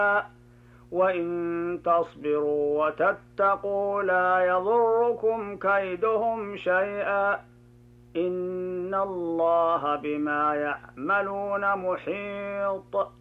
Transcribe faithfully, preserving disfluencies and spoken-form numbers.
وإن تصبروا وتتقوا لا يضركم كيدهم شيئا إن الله بما يعملون محيط